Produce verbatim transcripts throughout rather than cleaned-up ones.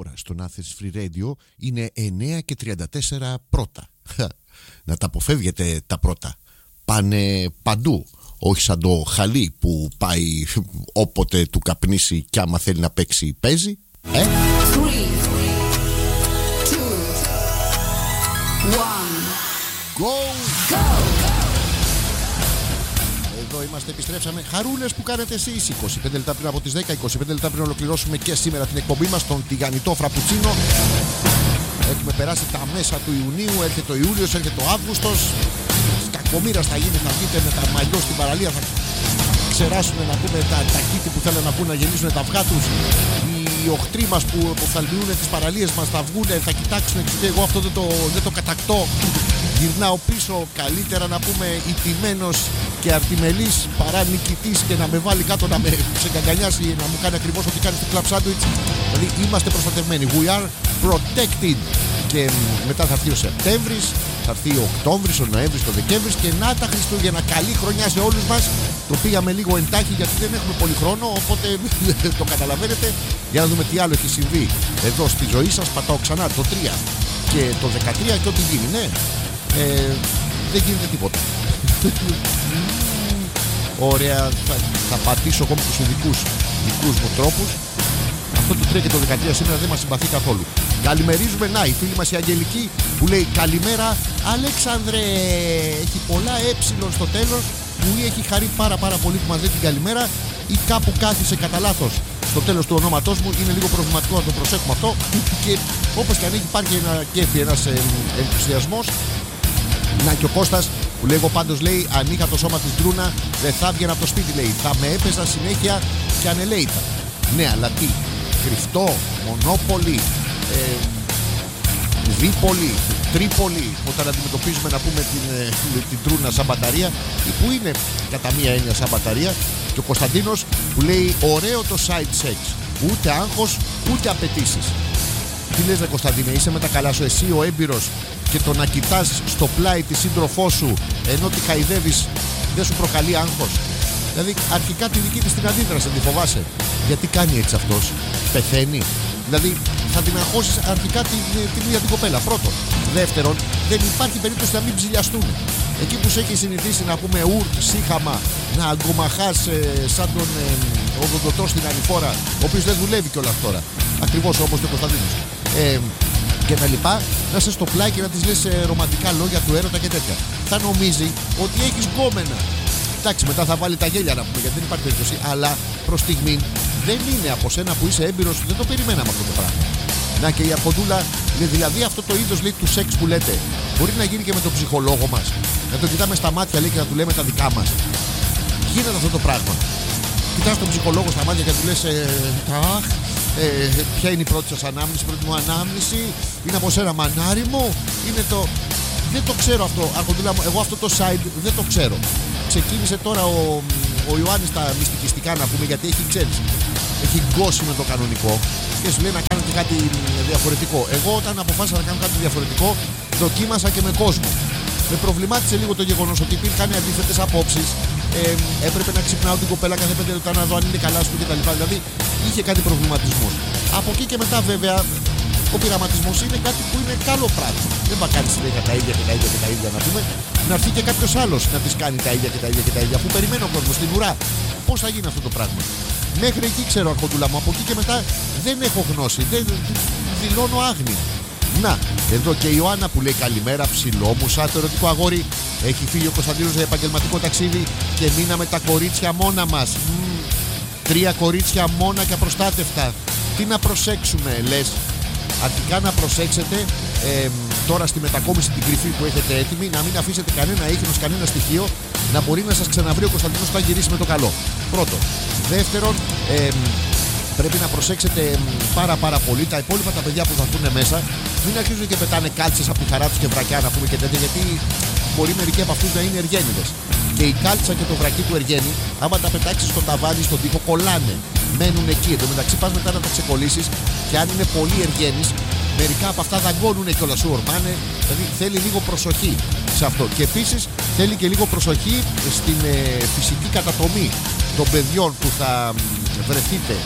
ώρα στον Athens Free Radio είναι εννιά και τριάντα τέσσερα πρώτα. Να τα αποφεύγετε τα πρώτα. Πάνε παντού. Όχι σαν το χαλί που πάει όποτε του καπνίσει και άμα θέλει να παίξει παίζει. Ε? Go! Go! Εδώ είμαστε, επιστρέψαμε. Χαρούλες που κάνετε εσείς. είκοσι πέντε λεπτά πριν από τις δέκα, είκοσι πέντε λεπτά πριν ολοκληρώσουμε και σήμερα την εκπομπή μας, τον τηγανιτό φραπουτσίνο. Έχουμε περάσει τα μέσα του Ιουνίου, έρχεται ο Ιούλιος, έρχεται ο Αύγουστος. Κακομοίρας θα γίνει, θα βγείτε με τα μαλλιό στην παραλία, θα ξεράσουν να πούμε τα, τα κήτη που θέλουν να πούν να γεννήσουν τα αυγά τους. Οι οχτροί μας που οφθαλμιούν τις παραλίες μας θα βγουν, θα κοιτάξουν και εγώ αυτό δεν το, δεν το κατακτώ. Γυρνάω πίσω, καλύτερα να πούμε ηττημένος και αρτιμελής παρά νικητής και να με βάλει κάτω να με ξεκαγκανιάσει, να μου κάνει ακριβώς ό,τι κάνει στο κλαμπ σάντουιτς. Δηλαδή είμαστε προστατευμένοι. We are protected. Και μετά θα έρθει ο Σεπτέμβρης, θα έρθει ο Οκτώβρης, ο Νοέμβρης, ο Δεκέμβρης και να τα Χριστούγεννα. Καλή χρονιά σε όλους μας. Το πήγαμε λίγο εντάχει γιατί δεν έχουμε πολύ χρόνο, οπότε το καταλαβαίνετε. Για να δούμε τι άλλο έχει συμβεί εδώ στη ζωή σας. Πατάω ξανά το τρία και το δεκατρία και ό,τι γίνει. Ναι, ε, δεν γίνεται τίποτα. Ωραία, θα, θα πατήσω ακόμη τους ειδικούς δικούς μου τρόπους. Αυτό το τρία και το δεκατρία σήμερα δεν μας συμπαθεί καθόλου. Καλημερίζουμε, να, η φίλη μας η Αγγελική που λέει καλημέρα Αλέξανδρε. Έχει πολλά ε στο τέλος που ή έχει χαρεί πάρα πάρα πολύ που μας λέει την καλημέρα ή κάπου κάθισε κατά λάθος στο τέλος του ονόματός μου. Είναι λίγο προβληματικό να το προσέχουμε αυτό. Και όπως και αν έχει υπάρχει ένα κέφι, ένας ε, ενθουσιασμός. Να και ο Κώστας που λέει εγώ πάντως λέει αν είχα το σώμα της Ντρούνα δεν θα έβγαινα από το σπίτι, λέει. Θα με έπαιζα συνέχεια και ανελαίητα. Ναι, αλλά τι, Κρυφτό, Μονόπολη, ε, Δίπολη, Τρίπολη, όταν αντιμετωπίζουμε να πούμε την, ε, την Ντρούνα σαν μπαταρία ή που είναι κατά μία έννοια σαν μπαταρία. Και ο Κωνσταντίνος που λέει ωραίο το side sex, ούτε άγχος ούτε απαιτήσεις. Τι λες ρε Κωνσταντίνε, είσαι με τα καλά σου εσύ ο έμπειρος και το να κοιτάς στο πλάι τη σύντροφό σου ενώ τη χαϊδεύεις δεν σου προκαλεί άγχος? Δηλαδή αρχικά τη δική της την αντίδραση δεν τη φοβάσαι? Γιατί κάνει έτσι αυτός? Πεθαίνει? Δηλαδή θα την αγχώσεις αρχικά την, την ίδια την κοπέλα, πρώτον. Δεύτερον, δεν υπάρχει περίπτωση να μην ψηλιαστούν. Εκεί που σε έχει συνηθίσει να πούμε ούρτ, σύχαμα, να αγκομαχάς ε, σαν τον ε, οδοντοτό στην ανηφόρα, ο οποίος δεν δουλεύει κιόλας τώρα. Ακριβώς όπως το Κωνσταντίνος. Ε, και τα λοιπά, να είσαι στο πλάι και να της λες ε, ρομαντικά λόγια του έρωτα και τέτοια. Θα νομίζει ότι έχεις γκόμενα. Εντάξει, μετά θα βάλει τα γέλια να πούμε γιατί δεν υπάρχει περίπτωση. Αλλά προς στιγμή δεν είναι από σένα που είσαι έμπειρος, δεν το περιμέναμε αυτό το πράγμα. Να και η Αρχοντούλα, δηλαδή αυτό το είδος λέει του σεξ που λέτε, μπορεί να γίνει και με τον ψυχολόγο μας. Να τον κοιτάμε στα μάτια λέει και να του λέμε τα δικά μας. Γίνεται αυτό το πράγμα. Κοιτάς τον ψυχολόγο στα μάτια και του λες ε, αχ, ε, ποια είναι η πρώτη σας ανάμνηση, η πρώτη μου ανάμνηση, είναι από σένα μανάρι μου, είναι το... Δεν το ξέρω αυτό, Αρχοντούλα μου, εγώ αυτό το side δεν το ξέρω. Ξεκίνησε τώρα ο, ο Ιωάννης τα μυστικιστικά να πούμε γιατί έχει, ξέρεις, έχει γκώσει με το κανονικό και σου λέει να κάνω και κάτι διαφορετικό. Εγώ όταν αποφάσισα να κάνω κάτι διαφορετικό δοκίμασα και με κόσμο. Με προβλημάτισε λίγο το γεγονός ότι υπήρχαν αντίθετες απόψεις. Ε, έπρεπε να ξυπνάω την κοπέλα κάθε πέντε λεπτά να δω αν είναι καλά σου κτλ. Δηλαδή είχε κάτι προβληματισμούς. Από εκεί και μετά βέβαια ο πειραματισμός είναι κάτι που είναι καλό πράγμα. Δεν θα κάνει συνέχεια τα ίδια και τα ίδια και τα ίδια να πούμε. Να έρθει και κάποιος άλλος να τις κάνει τα ίδια και τα ίδια και τα ίδια. Αφού περιμένει ο κόσμος στην ουρά. Πώς θα γίνει αυτό το πράγμα? Μέχρι εκεί ξέρω, Αρχοντούλα μου. Από εκεί και μετά δεν έχω γνώση. Δεν δηλώνω άγνοια. Να, εδώ και η Ιωάννα που λέει καλημέρα, ψηλό μου, σαν το ερωτικό αγόρι. Έχει φύγει ο Κωνσταντίνος για επαγγελματικό ταξίδι και μείναμε τα κορίτσια μόνα μας. Μ, τρία κορίτσια μόνα και απροστάτευτα. Τι να προσέξουμε, λες? Αρχικά να προσέξετε ε, τώρα στη μετακόμιση την κρυφή που έχετε έτοιμη, να μην αφήσετε κανένα ίχνος, κανένα στοιχείο να μπορεί να σας ξαναβρει ο Κωνσταντίνος όταν γυρίσει με το καλό. Πρώτον. Δεύτερον, ε, πρέπει να προσέξετε ε, πάρα πάρα πολύ τα υπόλοιπα τα παιδιά που θα έρθουν μέσα. Μην αρχίζουν και πετάνε κάλτσες από τη χαρά τους και βρακιά να πούμε και τέτοια, γιατί μπορεί μερικοί από αυτούς να είναι εργένιδες. Και η κάλτσα και το βρακί του εργένη, άμα τα πετάξεις στο ταβάνι, στον τοίχο, κολλάνε. Μένουν εκεί. Εν τω μεταξύ πας μετά να τα ξεκολλήσεις και αν είναι πολύ εργένης, μερικά από αυτά δαγκώνουν και όλα σου ορμάνε. Δηλαδή θέλει λίγο προσοχή σε αυτό. Και επίσης θέλει και λίγο προσοχή στην ε, φυσική κατατομή των παιδιών που θα βρεθείτε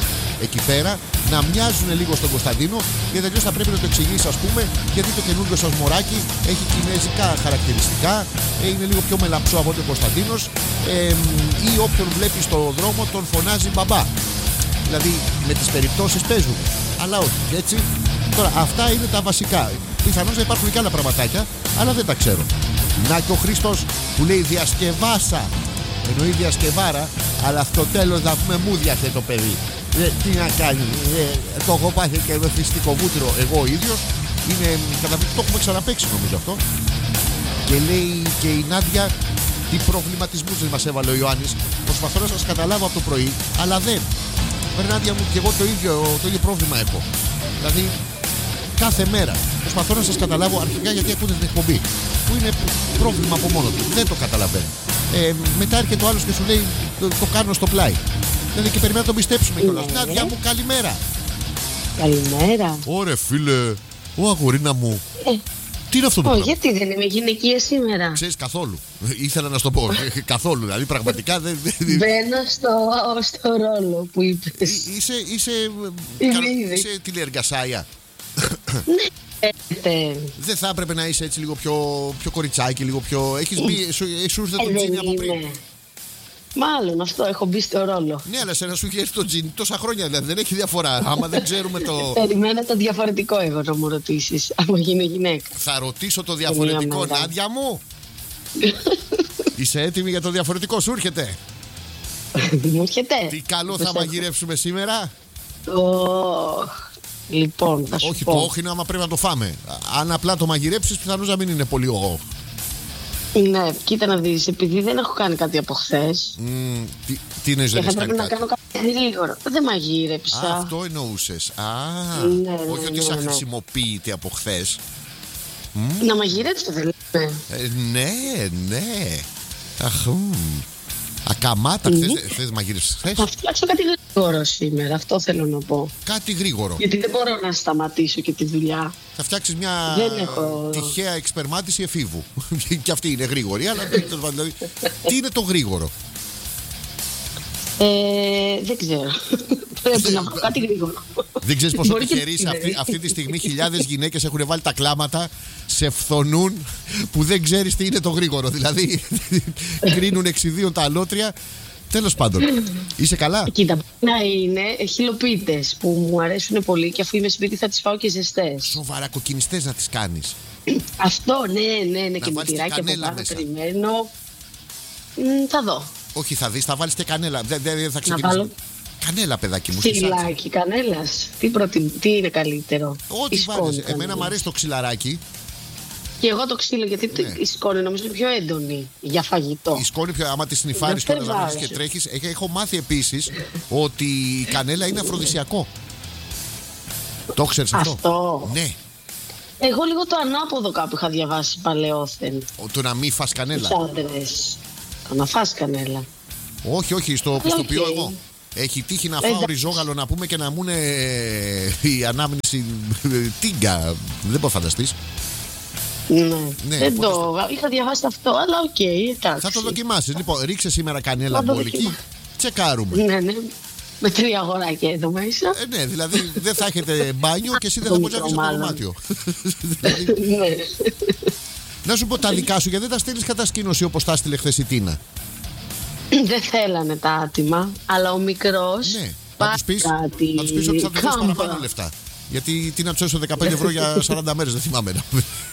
εκεί πέρα να μοιάζουν λίγο στον Κωνσταντίνο, γιατί αλλιώς θα πρέπει να το εξηγήσει, ας πούμε, γιατί το καινούργιο σας μωράκι έχει κινέζικα χαρακτηριστικά, ε, είναι λίγο πιο μελαμψό από τον Κωνσταντίνος, ε, ή όποιον βλέπει στο δρόμο τον φωνάζει μπαμπά. Δηλαδή με τις περιπτώσεις παίζουν, αλλά όχι έτσι. Τώρα αυτά είναι τα βασικά. Πιθανώς να υπάρχουν και άλλα πραγματάκια, αλλά δεν τα ξέρω. Να και ο Χρήστος που λέει διασκευάσα. Εννοεί διασκευάρα, αλλά στο τέλος να πούμε μου διάθε το παιδί. Ε, τι να κάνει, ε, το έχω πάθει και με φυστικό βούτυρο εγώ ο ίδιος. Είναι καταπληκτικό, το έχουμε ξαναπαίξει νομίζω αυτό. Και λέει και η Νάντια, τι προβληματισμούς δεν μας έβαλε ο Ιωάννης. Προσπαθώ να σας καταλάβω από το πρωί, αλλά δεν. Βρε Νάντια μου, και εγώ το ίδιο, το ίδιο πρόβλημα έχω. Δηλαδή κάθε μέρα προσπαθώ να σας καταλάβω, αρχικά γιατί ακούτε την εκπομπή, που είναι πρόβλημα από μόνο του, δεν το καταλαβαίνω. Ε, μετά έρχεται ο άλλος και σου λέει το, το κάνω στο πλάι. Δηλαδή και περιμένω να τον πιστέψουμε κιόλας. Νάντια μου, καλημέρα. Καλημέρα. Ωρε φίλε, ο αγορίνα μου. Ε, τι είναι αυτό το Ω, πράγμα? γιατί δεν είμαι γυναικεία σήμερα? Ξέρεις, καθόλου. Ήθελα να σου το πω. Καθόλου. Δηλαδή πραγματικά δεν. Μπαίνω στο, στο ρόλο που είπες. Είσαι, είσαι, Είμαι είσαι τηλεεργασάια. Ναι. Δεν θα έπρεπε να είσαι έτσι λίγο πιο, πιο κοριτσάκι, λίγο πιο. Έχεις μπει, σου, σου ήρθε το Ε, τζίνι δεν από πριν. είμαι. Μάλλον αυτό, έχω μπει στο ρόλο. Ναι, αλλά σε να σου έχει έρθει το τζίνι τόσα χρόνια, δηλαδή δεν έχει διαφορά. Άμα δεν ξέρουμε το. Περιμένω το διαφορετικό εγώ να μου ρωτήσεις, άμα γίνω γυναίκα. Θα ρωτήσω το διαφορετικό, Νάντια μου. Είσαι έτοιμη για το διαφορετικό, σου έρχεται? Μου έρχεται. Τι καλό θα μαγειρεύσουμε σήμερα? Oh. Λοιπόν, θα σου Όχι, πω. το όχι είναι άμα πρέπει να το φάμε. Αν απλά το μαγειρέψεις, πιθανώς να μην είναι πολύ ογό. Ναι, κοίτα να δεις, επειδή δεν έχω κάνει κάτι από χθες. Mm, τι, τι εννοείς Και δεν θα έχεις πρέπει κάνει να κάτι? κάνω κάτι γρήγορο. Δεν μαγείρεψα. Α, αυτό εννοούσες. Α, Ναι, ναι, όχι ναι, ότι ναι, σαν ναι. χρησιμοποιείται από χθες. Να μαγειρέψω δεν λέμε. Ε, ναι, ναι. Αχ, μ. Ακαμάτα, Ναι. χθες, χθες μαγείρεψες χθες. Θα φτιάξω κάτι γρήγορο σήμερα, αυτό θέλω να πω. Κάτι γρήγορο. Γιατί δεν μπορώ να σταματήσω και τη δουλειά. Θα φτιάξεις μια Δεν έχω- τυχαία εξπερμάτιση εφήβου. Και αυτή είναι γρήγορη, αλλά τέλος πάντων, δηλαδή, τι είναι το γρήγορο? Ε, δεν ξέρω. Πρέπει να βρω κάτι γρήγορο. Δεν ξέρεις πόσο Μπορεί και τυχερή είσαι. να Αυτή, είναι. αυτή τη στιγμή χιλιάδες γυναίκες έχουν βάλει τα κλάματα, σε φθονούν, που δεν ξέρεις τι είναι το γρήγορο. Δηλαδή κρίνουν εξιδίων τα αλότρια. Τέλος πάντων, είσαι καλά? Κοίτα, να είναι χιλοπίτες που μου αρέσουν πολύ και αφού είμαι σπίτι θα τις φάω και ζεστές. Σοβαρά κοκκινιστές να τις κάνεις? Αυτό, ναι, ναι, ναι, και με βάλεις και τυράκι από κανέλα πάνω μέσα. περιμένω. Μ, θα δω. Όχι, θα δεις, θα βάλεις και κανέλα. Δεν δεν- δεν θα Να ξεκινήσει. βάλω Κανέλα, παιδάκι μου. στη σάλτσα. φυλάκι κανέλας. Τι, προτι... Τι είναι καλύτερο? Ό,τι Η σκόνη βάλεις. Εμένα κανέλας. μου αρέσει το ξυλαράκι. Και εγώ το ξύλο, γιατί Ναι. η σκόνη νομίζω είναι πιο έντονη για φαγητό. Η σκόνη, πιο, άμα τη σνιφάρεις Δεν και να βάζω. και τρέχεις. Έχ- Έχω μάθει επίσης ότι η κανέλα είναι αφροδισιακό. Το ξέρεις αυτό? Αυτό. Ναι. Εγώ λίγο το ανάποδο κάπου είχα διαβάσει παλαιόθεν. Ο- Το να μην φας κανέλα. Τους άντρες. Το να φας κανέλα. Όχι, όχι, στο πιστοποιώ οκ. εγώ. Έχει τύχει να φάω Εντάξει. ριζόγαλο να πούμε και να μου είναι ε, η ανάμνηση ε, τίγκα. Δεν μπορώ να φανταστείς. Ναι. Ναι, Δεν οπότε το. Είχα διαβάσει αυτό, αλλά οκ, εντάξει. Θα το δοκιμάσεις. Λοιπόν, ρίξε σήμερα κανέλα Θα το μπόλικη. δοκιμάσω. Τσεκάρουμε. Ναι, ναι. Με τρία αγοράκια εδώ μέσα. Ε, ναι, δηλαδή δεν θα έχετε μπάνιο και εσύ δεν θα Το μπορείς να βγεις από το μικρό, δωμάτιο. Δηλαδή, Ναι. να σου πω τα δικά σου, γιατί δεν τα στέλνεις κατασκήνωση όπως τα έστειλε χθες η Τίνα. Δεν θέλανε τα άτιμα, αλλά ο μικρός Ναι, θα πάει τους πεις, κάτι. θα τους πεις ότι θα του δώσεις κάμπα. παραπάνω λεφτά. Γιατί τι να του έσω δεκαπέντε ευρώ για σαράντα μέρες, δεν θυμάμαι.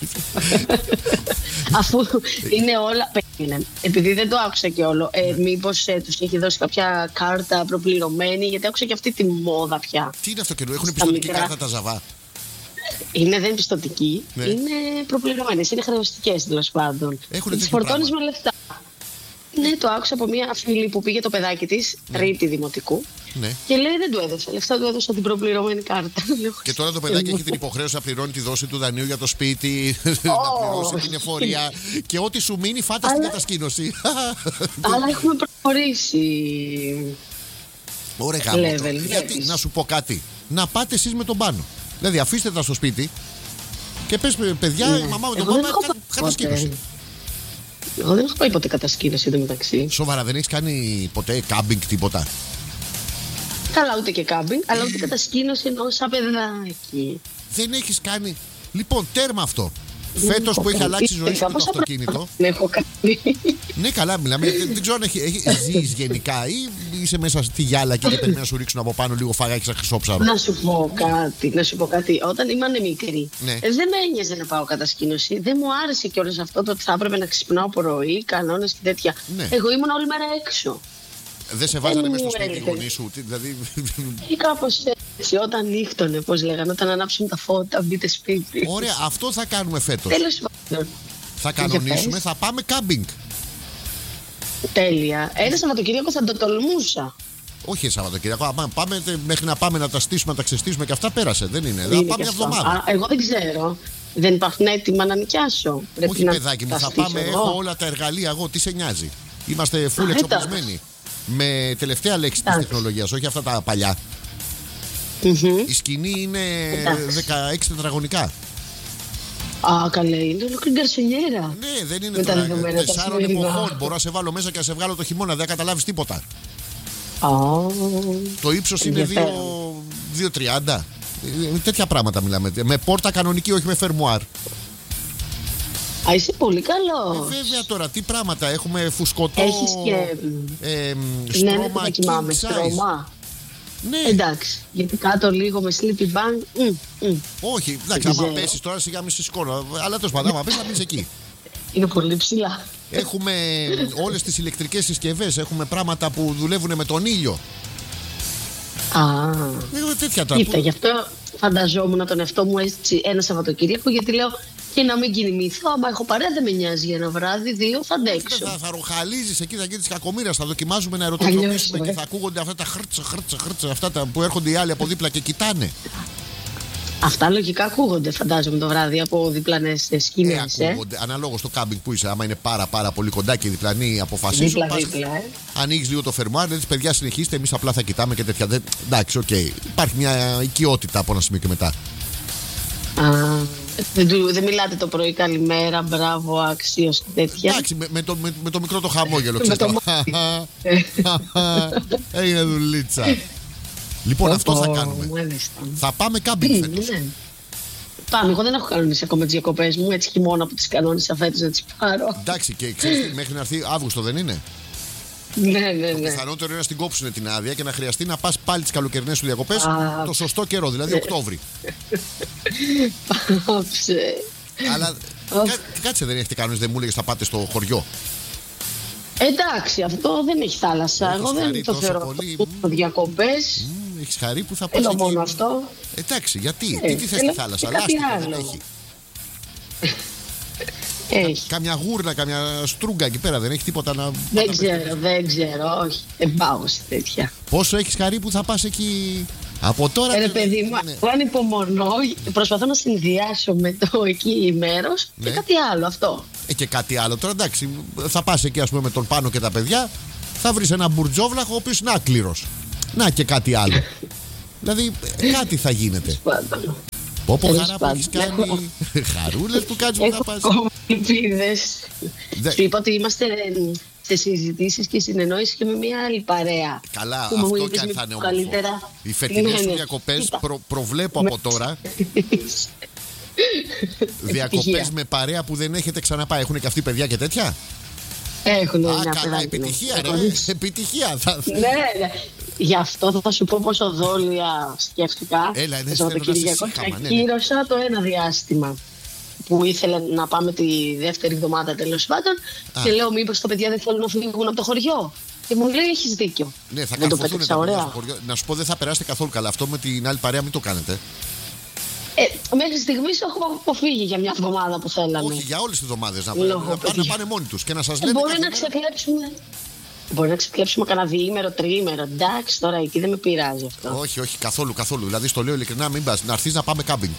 Αφού είναι όλα. Περίμενε. Επειδή δεν το άκουσα και όλο, ε, μήπως ε, τους έχει δώσει κάποια κάρτα προπληρωμένη, γιατί άκουσα και αυτή τη μόδα πια. Τι είναι αυτό καινούριο, έχουν Στα πιστοτική μικρά. κάρτα τα ζαβά. Είναι, δεν είναι πιστοτική, Ναι. είναι προπληρωμένες, είναι χρεωστικές τέλος πάντων. Έχουνε Τις τέτοιο φορτώνεις πράγμα. με λεφτά. Ναι, το άκουσα από μια φίλη που πήγε το παιδάκι της, τρίτη δημοτικού, Ναι. και λέει δεν του έδωσε λεφτά, του έδωσα την προπληρωμένη κάρτα. Λέω, Και τώρα το παιδάκι έχει την υποχρέωση να πληρώνει τη δόση του δανείου για το σπίτι, να πληρώσει την εφορία και ό,τι σου μείνει φάτα στην Αλλά- κατασκήνωση. Αλλά έχουμε προχωρήσει. Ωραία, γάμο. Level, το. Γιατί βλέπεις. να σου πω κάτι, να πάτε εσείς με τον πάνω. Δηλαδή αφήστε τα στο σπίτι και πες παιδιά, Ναι. η μαμά με τον Εγώ δεν πάπα έχω κα- πάει κατασκήνωση. ποτέ. Εγώ δεν έχω πάει ποτέ κατασκήνωση εδώ μεταξύ. Σοβαρά, δεν έχεις κάνει ποτέ κάμπινγκ τίποτα? Καλά, ούτε και κάμπινγκ, αλλά ούτε κατασκήνωση εννοώ σαν παιδάκι. Δεν έχεις κάνει. Λοιπόν, τέρμα αυτό. Φέτος που έχει αλλάξει η ζωή σου με το αυτοκίνητο. Δεν έχω κάνει. Ναι, καλά, μιλάμε. Δεν, δεν ξέρω αν έχει, έχει, ζεις γενικά ή είσαι μέσα στη γυάλα και περιμένει να σου ρίξουν από πάνω λίγο φαγάκι σαν χρυσόψαρο. Να σου πω κάτι, να σου πω κάτι. Όταν ήμουν μικρή, Ναι. ε, δεν με ένοιαζε να πάω κατασκήνωση. Δεν μου άρεσε κιόλας αυτό το ότι θα έπρεπε να ξυπνάω πρωί, κανόνες και τέτοια. Ναι. Εγώ ήμουν όλη μέρα έξω. Δεν σε βάζανε Δεν μέσα μου στο σπίτι οι έλεγε. γονείς σου. τι- Δηλαδή. Ή κάπως έτσι, όταν νύχτωνε, πώς λέγανε, όταν ανάψουν τα φώτα, μπείτε σπίτι. Ωραία, αυτό θα κάνουμε φέτος. Τέλος πάντων. Θα Για κανονίσουμε, πες. θα πάμε κάμπινγκ. Τέλεια. Ένα Σαββατοκύριακο θα το τολμούσα. Όχι Σαββατοκύριακο, άμα πάμε τε- μέχρι να πάμε να τα στήσουμε, να τα ξεστήσουμε και αυτά πέρασε. Δεν είναι. Θα Είναι πάμε και μια αυτό. εβδομάδα. Α, εγώ δεν ξέρω. Δεν υπάρχουν έτοιμα να νοικιάσω. Πρέπει Όχι, να παιδάκι μου, τα θα στήσω πάμε. εγώ. Έχω όλα τα εργαλεία εγώ. Τι σε νοιάζει. Είμαστε full Α, εξοπλισμένοι. Με τελευταία λέξη τη Εντάξει. τεχνολογία, όχι αυτά τα παλιά. Μμμ. Η σκηνή είναι Εντάξει. δεκαέξι τετραγωνικά. Α, καλέ, είναι ολόκληρη γκαρσονιέρα. Ναι, δεν είναι Με τα τώρα δεδομένα τα τεσσάρων σημερινά. εποχών. Μπορώ να σε βάλω μέσα και να σε βγάλω το χειμώνα, δεν θα καταλάβει τίποτα. Α, Το ύψο είναι ενδιαφέρον. δύο τριάντα. Τέτοια πράγματα μιλάμε. Με πόρτα κανονική, όχι με φερμουάρ. Α, είσαι πολύ καλό. Βέβαια τώρα, τι πράγματα έχουμε, φουσκωτό. Έχεις και. ε, Ναι, ναι, στρώμα δεν κοιμάμαι. king size. Στρώμα. Ναι, Εντάξει. Γιατί κάτω λίγο με sleepy bag. μ, μ. όχι, εντάξει, Δεν άμα ξέρω. πέσει τώρα σιγά μη σε σηκώνω. Αλλά τέλο πάντων, άμα πέσει, θα μείνει εκεί. Είναι πολύ ψηλά. Έχουμε όλες τις ηλεκτρικές συσκευές, έχουμε πράγματα που δουλεύουν με τον ήλιο. Α, Ε, τέτοια τώρα. κοίτα, γι' αυτό φανταζόμουν τον εαυτό μου έτσι ένα Σαββατοκύριακο, γιατί λέω και να μην κοιμηθώ. Άμα έχω παρέα, δεν με νοιάζει για ένα βράδυ, δύο θα αντέξω. Θα, θα ροχαλίζεις εκεί, θα γίνει τη κακομοίρα. Θα δοκιμάζουμε να ερωτοποιήσουμε Αλλιώς, και ε. θα ακούγονται αυτά τα χρτσα, χρτσα, χρτσα. Αυτά τα που έρχονται οι άλλοι από δίπλα και κοιτάνε. Αυτά λογικά ακούγονται, φαντάζομαι, το βράδυ από διπλανές Ε, σκηνές. Ε, ακούγονται. Αναλόγω στο κάμπινγκ που είσαι, άμα είναι πάρα, πάρα πολύ κοντά και οι διπλανοί αποφασίζουν. Δίπλα, πας- δίπλα, ε. Ανοίγεις λίγο το φερμουάρ, λες παιδιά συνεχίστε, εμείς απλά θα κοιτάμε και τέτοια. Δεν... Εντάξει, οκ. Υπάρχει μια οικειότητα από ένα σημείο και μετά. Α, δεν, του- δεν μιλάτε το πρωί, καλημέρα, μπράβο, άξιος και τέτοια. Εντάξει, με, με, το, με, με το μικρό το χαμόγελο, Με ξέρεις. το το- Έγινε δουλίτσα. Λοιπόν, αυτό θα Ω, κάνουμε. μάλιστα. Θα πάμε κάμπινγκ φέτος. Ναι. Πάμε, εγώ δεν έχω κανονίσει ακόμα τις διακοπές μου, έτσι χειμώνα που τις κανόνισα φέτος να τις πάρω. Εντάξει, και ξέρεις τι, μέχρι να έρθει Αύγουστο δεν είναι. Ναι, ναι, ναι. Πιθανότερο είναι να στην κόψουν την άδεια και να χρειαστεί να πας πάλι τις καλοκαιρινές σου διακοπές Α. το σωστό καιρό, δηλαδή Ναι. Οκτώβρη. Πάψε. Αλλά κα, κάτσε, δεν έχετε κανόνες, δεν μου έλεγες θα πάτε στο χωριό. Εντάξει, αυτό δεν έχει θάλασσα. Έχεις Εγώ χαρεί δεν το τόσο θεωρώ πολύ. αυτό διακοπές. Μμμ, έχεις χαρεί που θα πας Θέλω εκεί. μόνο αυτό. Εντάξει, γιατί, Ε, τι, τι θες θέλω στη θάλασσα, και κάτι λάστιχο δεν άλλο. έχει. Έχει. Κάμια γούρνα, κάμια στρούγκα εκεί πέρα, δεν έχει τίποτα να. Δεν ξέρω, δεν ξέρω, όχι. Δεν πάω σε τέτοια. Πόσο έχεις χαρεί που θα πας εκεί από τώρα. Ε, Ρε και- παιδί μου, ναι. εγώ ανυπομονώ. Προσπαθώ να συνδυάσω με το εκεί μέρος Ναι. και κάτι άλλο αυτό. Ε, και κάτι άλλο τώρα, εντάξει, θα πας εκεί ας πούμε με τον Πάνο και τα παιδιά, θα βρεις ένα μπουρτζόβλαχο ο οποίος είναι άκληρος. Να και κάτι άλλο. Δηλαδή ε, κάτι θα γίνεται. Πάντων. Πω πω Τέλος χαρά που πάντων. έχεις κάνει. Έχω- Χαρούλες που κάνεις που θα Έχω πας. ακόμα ελπίδες. Δε- Σου είπα ότι είμαστε ε, σε συζητήσεις και συνεννόηση και με μια άλλη παρέα. Καλά, Που μου αυτό είπες κι αν μήπως θα είναι καλύτερα. όμορφο. Οι φετινές Ναι, σου ναι. διακοπές Κοίτα. προ- προβλέπω από τώρα διακοπές Επιτυχία. με παρέα που δεν έχετε ξαναπάει. Έχουν και αυτοί παιδιά και τέτοια. Έχουν Α, ένα καλά, παιδάκι, επιτυχία, ναι. ρε. Επιτυχία. Θα... Ναι, ναι. Γι' αυτό θα σου πω πόσο δόλια σκέφτηκα. Έλα, ναι, το θέλω να Σαββατοκύριακο σε και σύγχαμα, ναι, ναι. ακύρωσα το ένα διάστημα που ήθελα να πάμε τη δεύτερη εβδομάδα τέλος πάντων Α. και λέω μήπως τα παιδιά δεν θέλουν να φύγουν από το χωριό. Και μου λέει έχεις δίκιο. Ναι, θα δεν το καρφωθούν πέταξα τα παιδιά ωραία. στο χωριό. Να σου πω, δεν θα περάσετε καθόλου καλά. Αυτό με την άλλη παρέα μην το κάνετε. Ε, μέχρι στιγμής έχουμε αποφύγει για μια εβδομάδα που θέλαμε. Όχι, για όλες τις εβδομάδες να, Λόγω να, πάνε, να παιδιά. πάνε μόνοι τους και να σας Ε, λένε. μπορεί κάθε να μέρα- ξεκλέψουμε. Μπορεί να ξεκλέψουμε κανένα διήμερο, τριήμερο. Εντάξει, τώρα εκεί δεν με πειράζει αυτό. Όχι, όχι, καθόλου, καθόλου. Δηλαδή στο λέω ειλικρινά, μην πας. Να έρθεις να πάμε κάμπινγκ.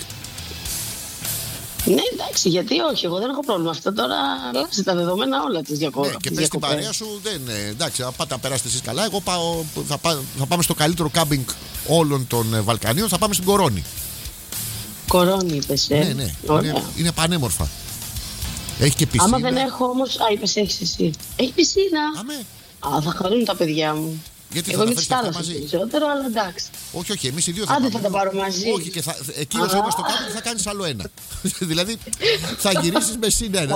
Ναι, εντάξει, γιατί όχι, εγώ δεν έχω πρόβλημα. Αυτό τώρα αλλάζει τα δεδομένα όλα τη διακοπή. Ναι, και πες στην παρέα σου, δεν, ε, εντάξει, αν πάτε να περάσετε εσείς καλά. Εγώ πάω, θα, πά- θα πάμε στο καλύτερο κάμπινγκ όλων των ε, Βαλκανίων. Θα πάμε στην Κορώνη. Κορώνη, είπες, ε. Ναι, ναι. Ωραία. Είναι, είναι πανέμορφα. Έχει και πισίνα. Άμα δεν έχω όμως. Α, είπες, έχεις εσύ. Έχει πισίνα. Αμέ. Α, θα χαρούν τα παιδιά μου. Γιατί εγώ θα με τα τη φέρεις θάλασσα μαζί. περισσότερο, αλλά εντάξει. Όχι, όχι, εμείς οι δύο θα Άντε, πάμε. θα τα πάρω μαζί. Όχι, και θα, εκεί όσο είμαστε στο κάμπινγκ θα κάνεις άλλο ένα. Δηλαδή θα γυρίσεις με συν ένα.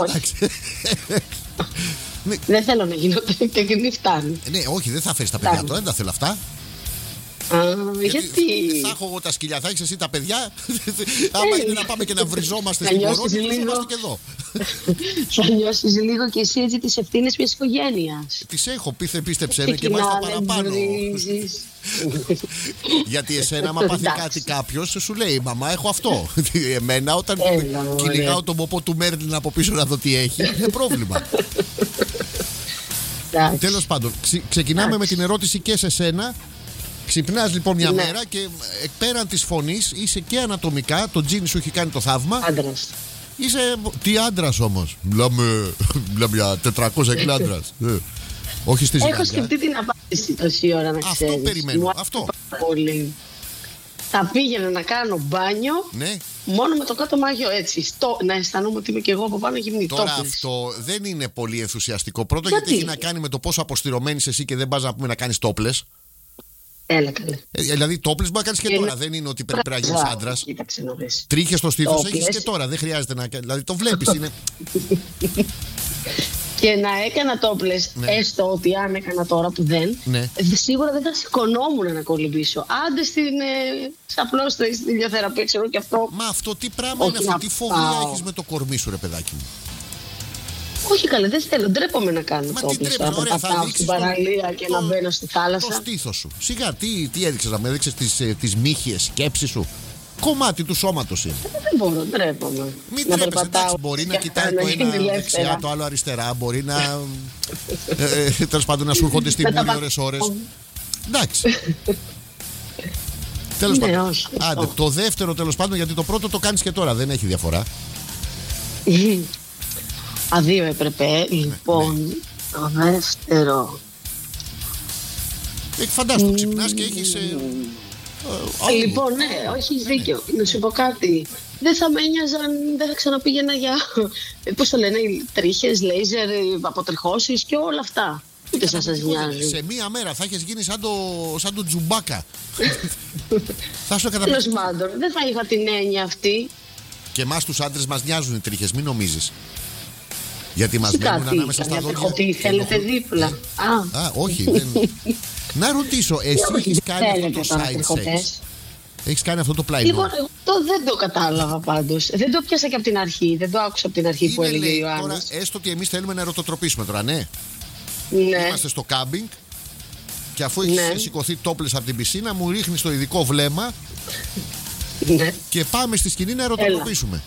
Δεν θέλω να γίνω τεχνή, φτάνει. Ναι, όχι, δεν θα φέρεις τα παιδιά τώρα, δεν τα θέλω αυτά. Α, γιατί. Θα έχω εγώ τα σκυλιά, θα έχεις εσύ τα παιδιά. Άμα είναι να πάμε και να βριζόμαστε στην κορώνα, βριζόμαστε και εδώ. Θα νιώσεις λίγο και εσύ έτσι τις ευθύνες μιας οικογένειας. Τις έχω, πίθε, πίστεψέ με και μάλιστα παραπάνω. Γιατί εσένα, άμα πάθει κάτι κάποιος, σου λέει μαμά, έχω αυτό. Εμένα, όταν κυνηγάω τον ποπό του Μέρλιν από πίσω να δω τι έχει, είναι πρόβλημα. Τέλος πάντων, ξεκινάμε με την ερώτηση και σε σένα. Ξυπνάς λοιπόν μια ναι. μέρα και πέραν της φωνής είσαι και ανατομικά, το τζίνι σου έχει κάνει το θαύμα. Άντρας. Είσαι. Τι άντρας όμως. Μιλάμε, μιλάμε για τετρακόσια κιλά άντρας. ε. Όχι στη ζυγαριά. Έχω σκεφτεί την απάντηση τόση ώρα να ξέρεις. Αυτό περιμένω. Μου αυτό. Πολύ. Θα πήγαινα να κάνω μπάνιο. Ναι. Μόνο με το κάτω μάγιο έτσι. Στο, να αισθανόμαι ότι είμαι και εγώ από πάνω γυμνή. Τώρα τόπλες. Αυτό δεν είναι πολύ ενθουσιαστικό. Πρώτο γιατί, γιατί έχει να κάνει με το πόσο αποστηρωμένη εσύ και δεν πας να πούμε να κάνεις τόπλες. Έλα καλέ. Ε, δηλαδή τόπλες μπορεί να κάνεις και είναι... τώρα. Δεν είναι ότι πρέπει να γίνεις άντρας. Κοίταξε να δεις. Τρίχες στο στήθος έχεις και τώρα. Δεν χρειάζεται να. Δηλαδή το βλέπεις. Είναι. Και να έκανα τόπλες, ναι. Έστω ότι αν έκανα τώρα που δεν, ναι. Σίγουρα δεν θα σηκωνόμουν να κολυμπήσω. Άντε στην ε, απλώς στην ηλιοθεραπεία, ξέρω και αυτό. Μα αυτό τι πράγμα είναι αυτό, τι φοβία έχεις με το κορμί σου, ρε παιδάκι μου. Όχι καλέ, δεν θέλω, ντρέπομαι να κάνω τόπλες. Να πατάω στην παραλία και το, να μπαίνω στη θάλασσα. Το στήθος σου. Σιγά, τι, τι έδειξες, να με έδειξες τις, τις μύχιες σκέψεις σου. Κομμάτι του σώματος είναι. Δεν μπορώ, ντρέπομαι. Μην τρέπεσαι, εντάξει, μπορεί να κοιτάει το ένα δεξιά, το άλλο αριστερά, μπορεί να. Τέλος πάντων να σου έρχονται στη μούρη ώρες-ώρες. Εντάξει. Τέλος πάντων. Άντε, το δεύτερο τέλος πάντων, γιατί το πρώτο το κάνεις και τώρα, δεν έχει διαφορά. Αδύο έπρεπε, λοιπόν. Το δεύτερο. Φαντάσου, ξυπνάς και έχεις. Oh. Λοιπόν, ναι, έχεις δίκιο. Να σου πω κάτι. Δεν θα με ένοιαζαν, δεν θα ξαναπήγαινα για. Πώς το λένε, τρίχες, λέιζερ, αποτριχώσεις και όλα αυτά. Ούτε θα σας νοιάζει. Σε μία μέρα θα έχεις γίνει σαν το, σαν το Τζουμπάκα. Θα σου καταπληκτικό. Τέλος πάντων, δεν θα είχα την έννοια αυτή. Και εμάς τους άντρες μας νοιάζουν οι τρίχες, μην νομίζεις. Γιατί μας μένουν ανάμεσα στα δόντια. Ότι θέλετε δίπλα. Α, Α όχι. Δεν... Να ρωτήσω, εσύ έχεις κάνει αυτό το side sex? Έχεις κάνει αυτό το πλάι? Λοιπόν, το δεν το κατάλαβα πάντως. Δεν το πιάσα και από την αρχή. Δεν το άκουσα από την αρχή. Είναι, που έλεγε λέει, ο Ιωάννης. Τώρα, έστω ότι εμείς θέλουμε να ερωτοτροπήσουμε τώρα, ναι. Ναι. Είμαστε στο κάμπινγκ και αφού έχεις ναι. σηκωθεί τόπλες από την πισίνα, μου ρίχνεις το ειδικό βλέμμα ναι. και πάμε στη σκηνή να ερωτοτροπήσουμε.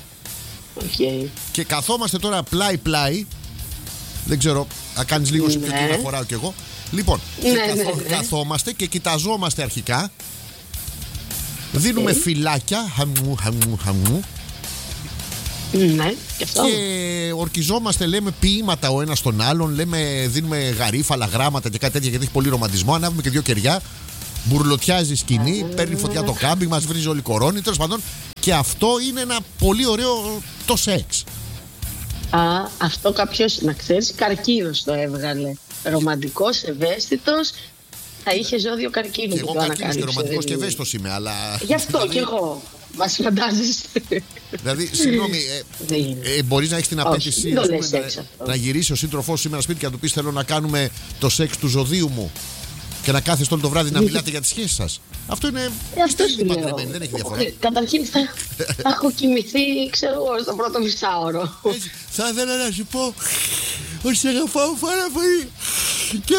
Okay. Και καθόμαστε τώρα πλάι-πλάι. Δεν ξέρω, θα κάνεις λίγο σε ποιο ναι. να φοράω κι εγώ. Λοιπόν, ναι, και καθό, ναι, ναι. καθόμαστε και κοιταζόμαστε αρχικά. Δίνουμε okay. φυλάκια. Χαμού, χαμού, χαμού. Ναι, και αυτό. Και ορκιζόμαστε, λέμε ποίηματα ο ένας τον άλλον. Λέμε, δίνουμε γαρίφαλα, γράμματα και κάτι τέτοια γιατί έχει πολύ ρομαντισμό. Ανάβουμε και δύο κεριά. Μπουρλωτιάζει η σκηνή, mm. παίρνει φωτιά το κάμπινγκ, μας βρίζει όλη η κορώνη. Τέλος πάντων. Και αυτό είναι ένα πολύ ωραίο το σεξ. Α, αυτό κάποιος, να ξέρεις, καρκίνος το έβγαλε. Ρομαντικός, ευαίσθητος, θα είχε ζώδιο καρκίνο. Και εγώ καρκίνος και ρομαντικός και ευαίσθητος είμαι, αλλά. Γι' αυτό δηλαδή... κι εγώ. Μας φαντάζεσαι. Δηλαδή, συγγνώμη, ε, ε, μπορείς να έχεις την απέτηση να, να γυρίσει ο σύντροφός σήμερα σπίτι και να του πεις: θέλω να κάνουμε το σεξ του ζωδίου μου. Και να κάθεστε όλο το βράδυ να μιλάτε για τις σχέσεις σας. Αυτό είναι. Ε, αυτό είναι παντρεμένη, δεν έχει διαφορά. Ε, καταρχήν θα, θα έχω κοιμηθεί, ξέρω εγώ, στο πρώτο μισάωρο. Έτσι, θα ήθελα να σου πω ότι σε αγαπάω πάρα πολύ. Και.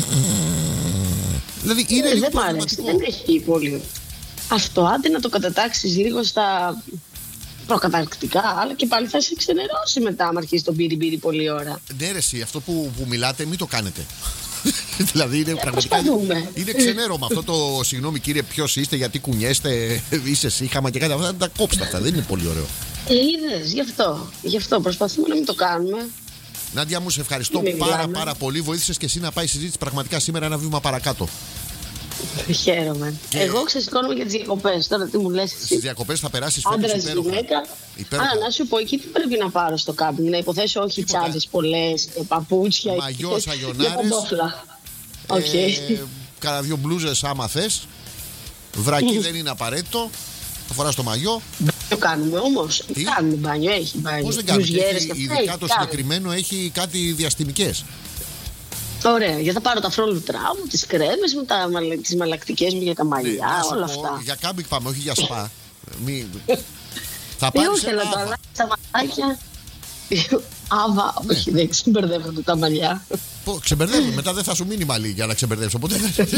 Δηλαδή είναι ε, λίγο δεν μ' αρέσει, δεν έχει πολύ. Αυτό, άντε να το κατατάξεις λίγο στα προκαταρκτικά, αλλά και πάλι θα σε ξενερώσει μετά, άμα αρχίσει τον πύρι πύρι πολλή ώρα. Ναι, ρε, εσύ, αυτό που, που μιλάτε, μην το κάνετε. Δηλαδή είναι πραγματικά. Είναι ξενέρωμα αυτό το συγγνώμη κύριε, ποιος είστε, γιατί κουνιέστε, είσαι σύγχαμα και κάτι αυτά. Τα κόψτε αυτά, δεν είναι πολύ ωραίο. Ε, είδες, γι' αυτό. Γι' αυτό προσπαθούμε να μην το κάνουμε. Νάντια μου, σε ευχαριστώ πάρα πάρα πολύ. Βοήθησες και εσύ να πάει η συζήτηση πραγματικά σήμερα ένα βήμα παρακάτω. Χαίρομαι. Και... εγώ ξεσηκώνομαι για τις διακοπές. Τώρα τι μου λες εσύ? Στις διακοπές θα περάσεις φέτος υπέροχα. Α, να σου πω, εκεί τι πρέπει να πάρω στο κάμπινγκ? Να υποθέσω όχι τσάντες πολλές, παπούτσια, μαγιό, σαγιονάρες, okay. ε, κάνα δύο μπλούζες άμα θες. Βρακί δεν είναι απαραίτητο. Θα φοράς το μαγιό. Το κάνουμε όμως. Κάνουμε μπάνιο, έχει μπάνιο. Πώς δεν κάνουμε? Έχει, ειδικά το συγκεκριμένο έχει κάτι διαστημικές. Ωραία, γιατί θα πάρω τα φρόλουτρά μου, τις κρέμες μου, τα, τις μαλακτικές μου για τα μαλλιά, ναι, όλα πω, αυτά. Για κάμπικ πάμε, όχι για σπα. Μη... θα πάρεις πάρεις ένα άβα. Τα μαλάκια. Άβα, όχι, δεν ξεμπερδεύονται τα μαλλιά. Ξεμπερδεύουν, μετά δεν θα σου μείνει μαλλί για να ξεμπερδεύεις. Οπότε.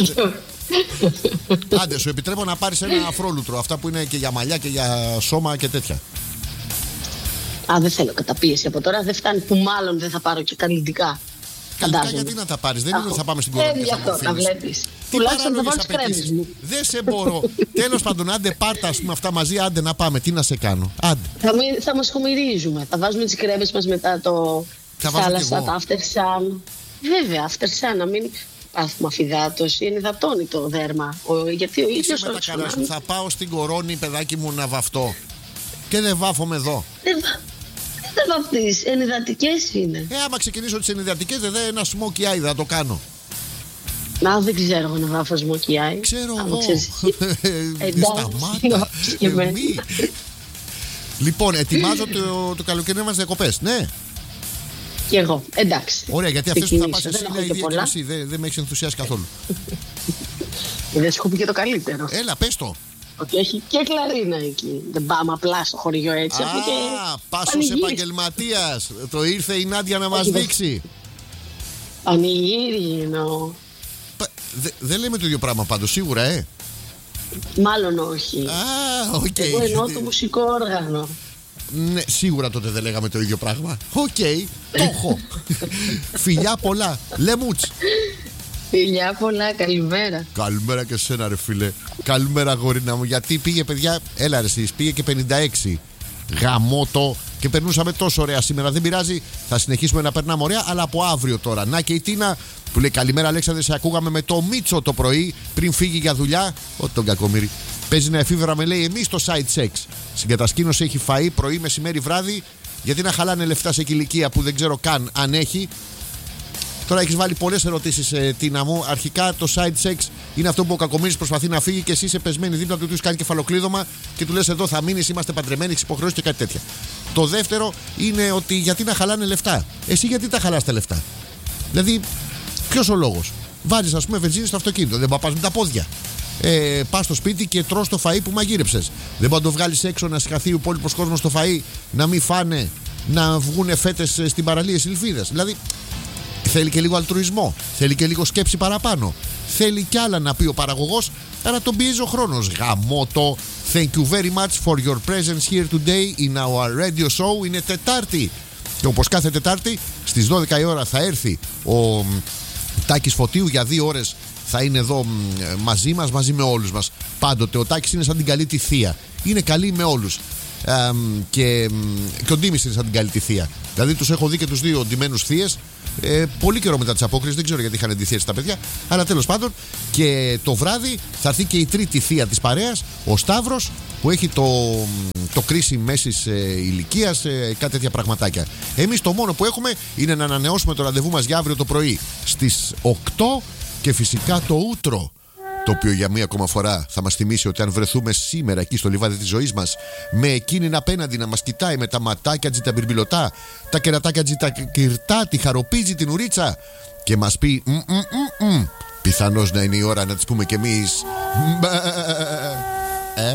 Άντε, σου επιτρέπω να πάρεις ένα αφρόλουτρο. Αυτά που είναι και για μαλλιά και για σώμα και τέτοια. Α, δεν θέλω καταπίεση από τώρα. Δεν φτάνει που μάλλον δεν θα πάρω και καλλιτικά. Καλλιτικά γιατί να τα πάρεις? Δεν είναι ότι θα πάμε στην κορονοϊά. Δεν γι' αυτό τα βλέπεις. Τουλάχιστον θα βάλεις κρέμες μου. Δεν σε μπορώ. Τέλος πάντων, άντε πάρτα ας πούμε αυτά μαζί. Άντε να πάμε. Τι να σε κάνω? Άντε. Θα, μη, θα μας χωμυρίζουμε. Θα βάζουμε τις κρέμες μας μετά το θάλασσα, τα after sun. Βέβαια, after sun, να μην πάθουμε αφυδάτωση. Ενυδατώνει το δέρμα. Ο, γιατί ο ίδιος με τα καλά σου. Θα πάω στην κορώνη, παιδάκι μου, να βαφτώ. Και δεν βάφομαι εδώ. Δεν δεν βαφτείς, ενυδατικές είναι. Ε, άμα ξεκινήσω τις ενυδατικές, δεν είναι ένα smokey eye, θα το κάνω. Να, δεν ξέρω να βάφω smokey eye. Ξέρω εγώ. Σταμάτα. Λοιπόν, ετοιμάζω το, το καλοκαιρινό μας διακοπές, ναι. Και εγώ, εντάξει. Ωραία, γιατί αυτές που θα πας εσύ είναι ιδιαίτερη εσύ, δεν, δεν με έχεις ενθουσιάσει καθόλου. Δεν σου έχω πει και το καλύτερο. Έλα, πες το. Ότι έχει και κλαρίνα εκεί. Δεν πάμε απλά στο χωριό έτσι. Α, πάσος επαγγελματίας. Το ήρθε η Νάντια να μας δείξει. Πανηγύρι εννοώ. Δεν δε λέμε το ίδιο πράγμα πάντως, σίγουρα, ε. Μάλλον όχι. Α, οκ. Okay. Εγώ εννοώ το μουσικό όργανο. Ναι, σίγουρα τότε δεν λέγαμε το ίδιο πράγμα. Οκ, okay, το έχω. Φιλιά πολλά. Λεμούτς. Φιλιά πολλά, καλημέρα. Καλημέρα και σένα, ρε φίλε. Καλημέρα, γορίνα μου. Γιατί πήγε, παιδιά, έλα ρε εσείς, πήγε και πενήντα έξι. Γαμώτο. Και περνούσαμε τόσο ωραία σήμερα. Δεν πειράζει, θα συνεχίσουμε να περνάμε ωραία, αλλά από αύριο τώρα. Να και η Τίνα που λέει καλημέρα, Αλέξανδρε. Σε ακούγαμε με το Μίτσο το πρωί πριν φύγει για δουλειά. Ό, τον κακομοίρη. Παίζει να εφήβερα, με λέει, εμείς το side sex. Στην κατασκήνωση έχει φαΐ πρωί, μεσημέρι, βράδυ. Γιατί να χαλάνε λεφτά σε ηλικία που δεν ξέρω καν αν έχει. Τώρα έχεις βάλει πολλές ερωτήσεις, ε, Τίνα μου. Αρχικά το side sex είναι αυτό που ο κακομοίρης προσπαθεί να φύγει και εσύ είσαι πεσμένη δίπλα του, του κάνει κεφαλοκλείδωμα και του λες εδώ θα μείνεις, είμαστε παντρεμένοι, έχεις υποχρεώσεις και κάτι τέτοια. Το δεύτερο είναι ότι γιατί να χαλάνε λεφτά. Εσύ γιατί τα χαλάς τα λεφτά? Δηλαδή, ποιος ο λόγος? Βάζεις, ας πούμε, βενζίνη στο αυτοκίνητο, δεν πας με τα πόδια. Ε, πας στο σπίτι και τρως το φαΐ που μαγείρεψες. Δεν μπορεί να το βγάλεις έξω, να συγχαθεί ο υπόλοιπος κόσμος στο φαΐ, να μην φάνε, να βγουν φέτες στην παραλία σιλφίδες. Δηλαδή, θέλει και λίγο αλτρουισμό, θέλει και λίγο σκέψη παραπάνω. Θέλει κι άλλα να πει ο παραγωγός, άρα τον πιέζει ο χρόνος. Γαμώτο. Thank you very much for your presence here today in our radio show. Είναι Τετάρτη. Και όπως κάθε Τετάρτη, στις δώδεκα η ώρα θα έρθει ο Τάκης Φωτίου για δύο ώρες. Θα είναι εδώ μαζί μας, μαζί με όλους μας. Πάντοτε ο Τάκης είναι σαν την καλή τη θεία. Είναι καλή με όλους. Ε, και, και ο Ντίμης είναι σαν την καλή τη θεία. Δηλαδή τους έχω δει και τους δύο ντυμένους θείες. Ε, πολύ καιρό μετά τις απόκρισεις, δεν ξέρω γιατί είχαν ντυθεί έτσι τα παιδιά. Αλλά τέλος πάντων, και το βράδυ θα έρθει και η τρίτη θεία της παρέας, ο Σταύρος, που έχει το, το κρίση μέσης ε, ηλικίας, ε, κάτι τέτοια πραγματάκια. Εμείς το μόνο που έχουμε είναι να ανανεώσουμε το ραντεβού μας για αύριο το πρωί στις οκτώ και φυσικά το ούτρο. Το οποίο για μία ακόμα φορά θα μας θυμίσει ότι αν βρεθούμε σήμερα εκεί στο λιβάδι της ζωής μας, με εκείνην απέναντι να μας κοιτάει με τα ματάκια τζι τα μπιρμπιλωτά, τα κερατάκια τζι τα κυρτά, τη χαροπίζει την ουρίτσα και μας πει μ, μ, μ, μ, πιθανώς να είναι η ώρα να της πούμε κι εμείς ε.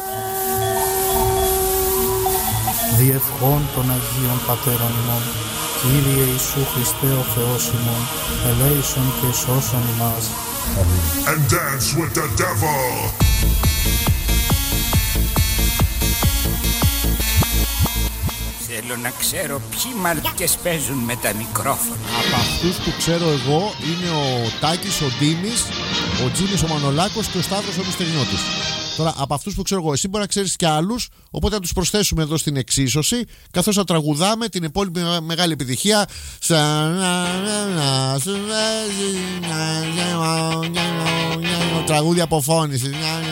Διευχών των Αγίων Πατέρων ημών, Κύριε Ιησού Χριστέ ο Θεός ημών, ελέησον και σώσον ημάς. And dance with the devil. Θέλω να ξέρω ποιοι μαλακές παίζουν με τα μικρόφωνα. Από αυτούς που ξέρω εγώ είναι ο Τάκης, ο Ντίμης, ο Τζίμης, ο Μανολάκος και ο Σταύρος ο Μιστερνιώτης. Τώρα, από αυτούς που ξέρω εγώ, εσύ μπορεί να ξέρεις και άλλους, οπότε να τους προσθέσουμε εδώ στην εξίσωση, καθώς θα τραγουδάμε την υπόλοιπη μεγάλη επιτυχία. Τραγούδια αποφώνησης.